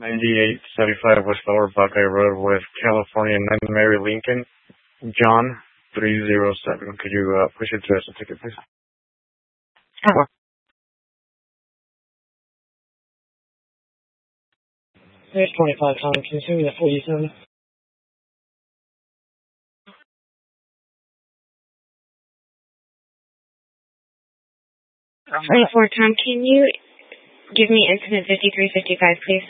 9875 West Lower Buckeye Road, West California, 9 Mary Lincoln, John 307. Could you push it to us a ticket, please? Sure. There's 25 Tom. Can you send me the 47? 24 Tom, can you give me incident 5355, please?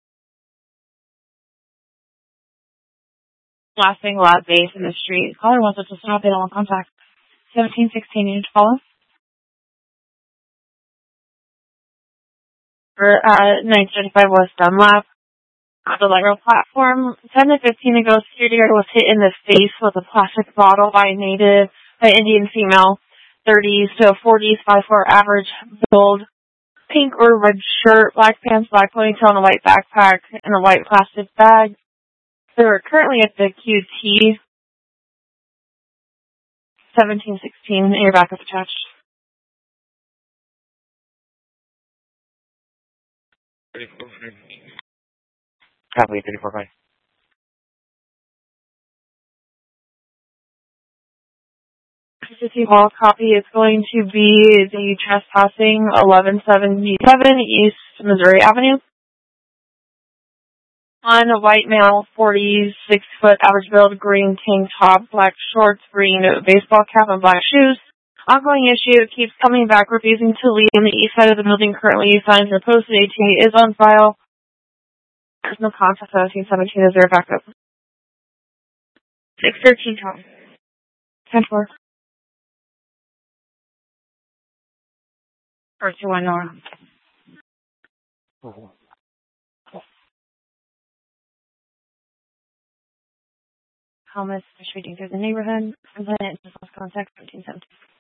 Blasting loud bass in the street. Caller wants us to stop. They don't want contact. 1716, you need to follow? For 935 West Dunlap. On the light rail platform, 10 to 15 ago, security guard was hit in the face with a plastic bottle by Indian female, 30s to 40s, 5'4" average build, pink or red shirt, black pants, black ponytail, and a white backpack, and a white plastic bag. They're currently at the QT 1716, and your backup attached. Copy, 34-5. City Hall copy is going to be the trespassing 1177 East Missouri Avenue. On a white male, 46-foot average build, green tank top, black shorts, green baseball cap, and black shoes. Ongoing issue keeps coming back, refusing to leave on the east side of the building. Currently, signs are posted. ATA is on file. There's no contact. 1717 is there backup. 613 Tom. 10-4. Or 2-1 Nora. Thomas is reading through the neighborhood. Complainant just lost contact 1717.